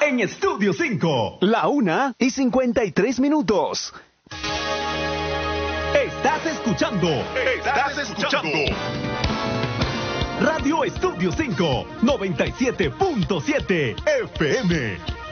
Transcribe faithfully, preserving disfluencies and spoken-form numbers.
en Estudio cinco. La una y cincuenta y tres minutos. Estás escuchando. Estás escuchando. Radio Estudio cinco, noventa y siete punto siete F M.